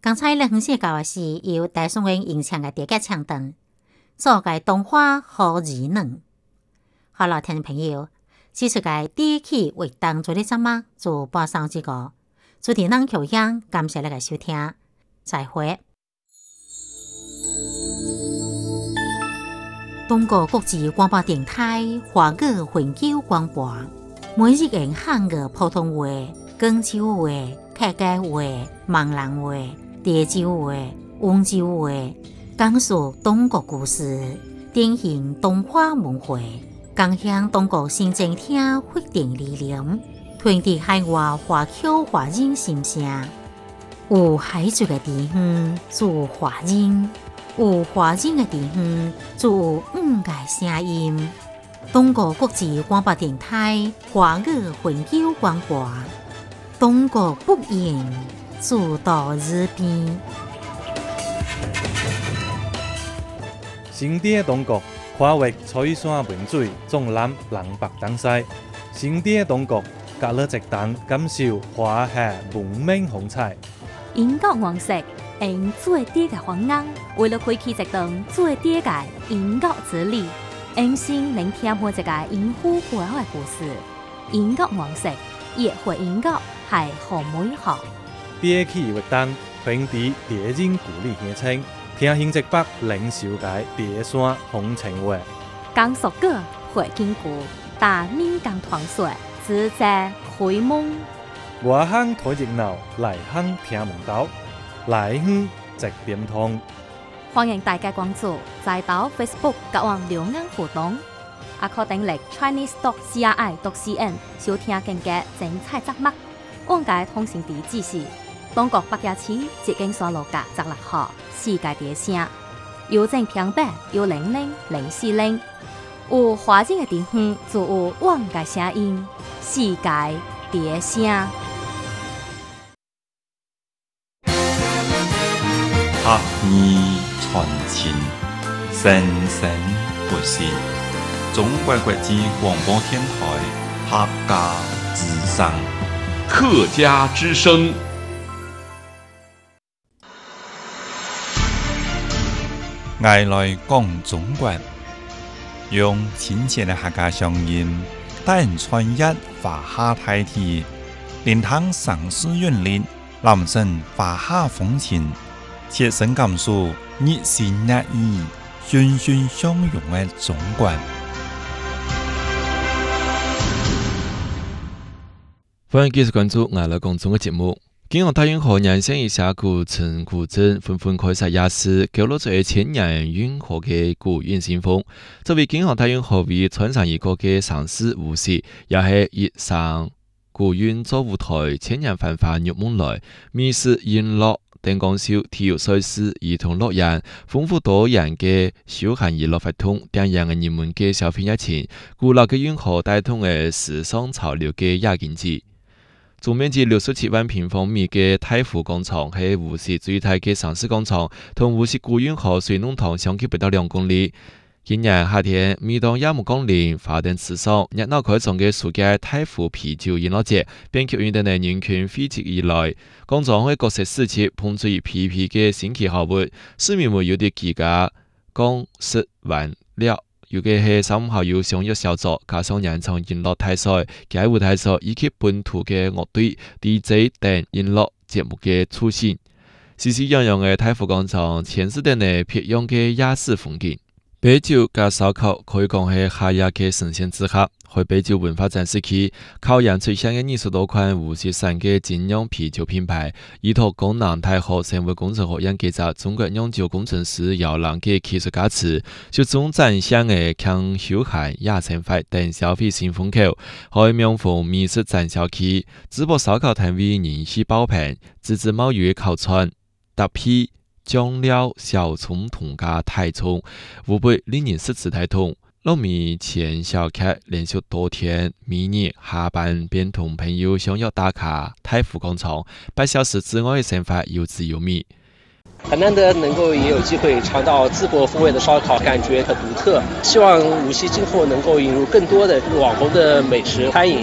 刚才20教的是由戴颂元演唱的第一唱段，做个动画好热闹。好了，听众朋友，这次个第一期活动做的节目就播上这个，主持人邱香，感谢你的收听，再会。中国国际广播电台华语环球广播，每日用汉语普通话、广州话、客家话、闽南话、潮州话、温州话，讲述中国故事，典型动画文化，共享中国新政厅发展理念，传递海外华侨华人心声。有海族的地方就有华人，有华人的地方就有5个声音。中国国际广播电台华语环球广播，中国不言，主到日边。 新的中国跨越彩山文水，纵览南北东西。新的中国隔了一档，感受华夏文明风采。 英国王室用最低嘅方案，为了开启一档最低嘅英国之旅，用心聆听每一个英虎背后嘅故事。英国王室也会英国系好美好。 第一期活动传递地人故里乡亲，听新浙北领受界地山风情话。 讲述个会经过大闽港团水，自在开蒙。 外乡睇热闹，内乡听门道，内乡直点通。 欢迎大家关注在岛 Facebook 甲网留言互动，也可订阅 chinese.cri.cn 收听更加精彩节目。往界通讯地址是中国北街市捷景山路甲16号世界地声，邮政平板1000440。有华人的地方就有往界声音，世界地声。 学艺传情，生生不息。中国国际广播电台客家之声， 客家之声。 爱来讲中国，用亲切的客家乡音，带人传译华夏大体，连通城市韵律，南镇华夏风情。切身感受热情热意、欣欣相融的中国。 欢迎继续关注《爱来讲中》的节目。今日大运河人生一下古城古镇纷纷开设夜市，勾勒出千年运河的古韵新风。作为今日大运河为村上一个的城市舞狮，也是一上古韵做舞台，千年繁华入门来，美食宴乐。灯光秀、体育赛事、儿童乐园，丰富多样的休闲娱乐活动，点燃了人们的消费热情。古老的运河带动了时尚潮流的夜经济。总面积67万平方米的太湖广场是无锡最大的上市广场，同无锡古运河水弄堂相距不到2公里。今年夏天，每当夜幕降临，花灯刺爽，热闹开场的暑假太湖啤酒饮乐节，便吸引的人群汇集而来。广场的各式市集碰出一批批的新奇好物，市民们有啲自家讲食玩料，有嘅係三校有商業小作，加上人場音樂大賽、街舞大賽以及本土嘅樂隊、DJ 等音樂節目嘅出現，喜氣洋洋嘅太湖廣場顯示的呢漂亮嘅夜市風景。啤酒加燒烤可以講係夏日嘅神仙之客。喺啤酒文化展示區，考驗出現嘅20多款無錫省嘅精釀啤酒品牌，依託江南大學生物工程學院記者中國釀酒工程師姚郎嘅技術加持，就總展現嘅強休閒、野生快等消費新風口。喺명峰美食展銷區，淄博燒烤攤位人氣爆棚，自製冒油烤串、搭皮、醬料、小蔥同加太蔥，無背令人食指太痛。糯米前小客連續多天，明日下班便同朋友相約打卡太湖廣場，8小時之外的生活有滋有味。 很難得能夠也有機會嘗到淄博風味的燒烤，感覺很獨特。希望無錫今後能夠引入更多的網紅的美食餐飲。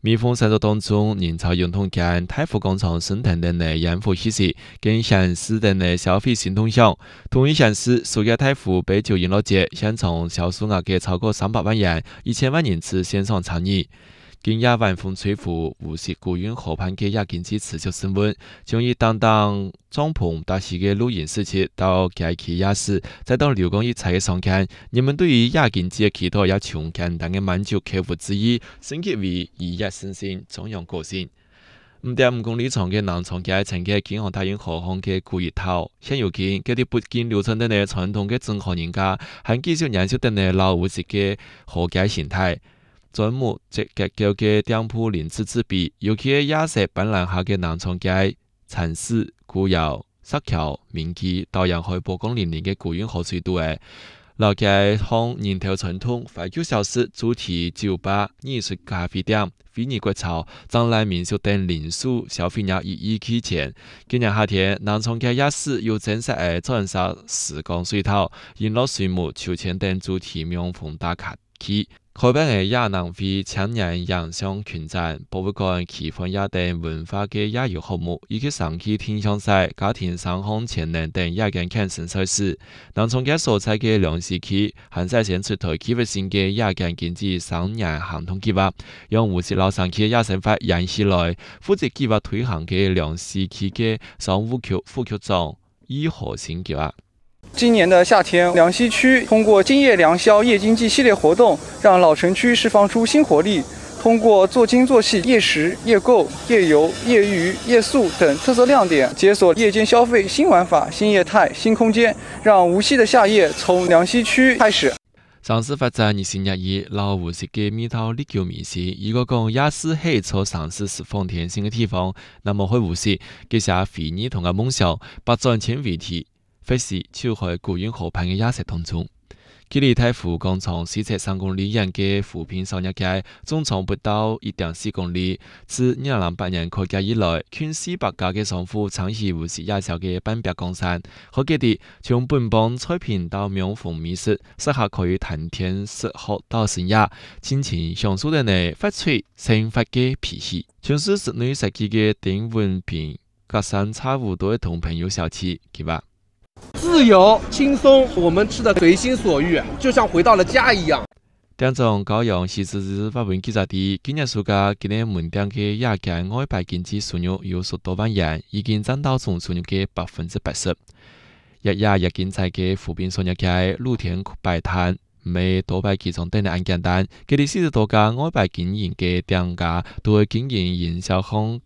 蜜蜂山当中，人潮涌动间，太湖广场升腾等的烟火气息，跟县市等的消费新动向。同一县市，暑假太湖杯酒娱乐节，现场销售额计超过300万元，1000万人次线上参与。今夜晚风吹拂，无锡古运河畔嘅夜景致持续升温，从以当帐篷搭起嘅露营市集到街区夜市，再到流光溢彩嘅上看，人们对于夜景节嘅期待也從簡單嘅滿足客戶之意，升級為一日新鮮，中央個性。5.5公里長嘅南昌街曾經京杭大運河畔嘅古熱頭，現如今嗰啲不見流傳等嘅傳統嘅中華人家，還繼續延續等嘅老武式嘅河街形態。專門即結構嘅店鋪連次之別，尤其係夜色斑斕下嘅南昌街，殘市、古窯、石橋、民居、導陽海波光粼粼嘅古運河水道嘅，老街巷人頭傳統，5小時主題酒吧、藝術咖啡店、非遺國潮、展覽民宿等連鎖消費業一一起前。今年夏天，南昌街夜市有正式嘅裝飾時光水頭、娛樂水幕、秋千等主題명風打卡區。開辦嘅亞南會青年影像群展、博物館、奇幻夜等文化嘅夜遊項目，以及上期天象賽、家庭上行潛能等夜間健身賽事。南昌街所在嘅梁市區，還率先出台區域性嘅夜間經濟3年行動計劃，讓無錫老城區夜生活延續來負責計劃推行嘅梁市區嘅商務局副局長易和新計劃。 今年的夏天，梁溪區通過今夜良宵夜經濟系列活動，讓老城區釋放出新活力。通過做精做細、夜食、夜購、夜遊、夜娛、夜宿等特色亮點，解鎖夜間消費新玩法、新業態、新空間，讓無錫的夏夜從梁溪區開始。 城市發展日新月異，老無錫嘅味道歷久彌新。如果講夜市係做城市釋放天性嘅地方，那麼去無錫，結下回憶同嘅夢想，把賺錢為題。費事超喺古運河畔嘅夜色當中，距離太湖廣場43公里遠嘅湖邊商業街，總長不到1.4公里。自2008年開街以來，近400家嘅商戶參與無錫夜宵嘅辦別江山。好嘅啲，從本幫菜品到명風美食，適合可以談天說喝到深夜，盡情享受人哋發脆生活嘅脾氣。從事室內設計嘅丁文平，隔三差五都會同朋友小憩，係吧？ 自由輕鬆，我們吃得隨心所欲，就像回到了家一樣。 店長高陽是自治法文記者的，今年暑假今年門店嘅夜間外擺經濟收入有10多萬元，已經佔到總收入嘅80%。日經濟嘅湖邊商業街露天擺攤，未多擺集中等嘅案件單，佢哋40多家外擺經營嘅店家都會經營營銷項